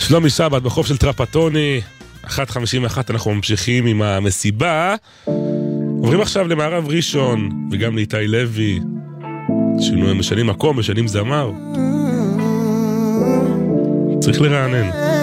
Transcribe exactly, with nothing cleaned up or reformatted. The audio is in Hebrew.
שלומי שבת בחוף של טרפטוני, אחת חמישים ואחת. אנחנו ממשיכים עם המסיבה. עוברים עכשיו למערב ראשון וגם לאיתי לוי, שינוי משנים מקום, משנים זמר, צריך לרענן.